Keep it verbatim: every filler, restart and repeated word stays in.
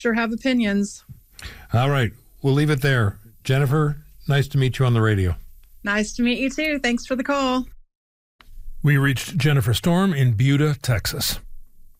sure have opinions. All right. We'll leave it there. Jennifer, nice to meet you on the radio. Nice to meet you too. Thanks for the call. We reached Jennifer Storm in Buda, Texas.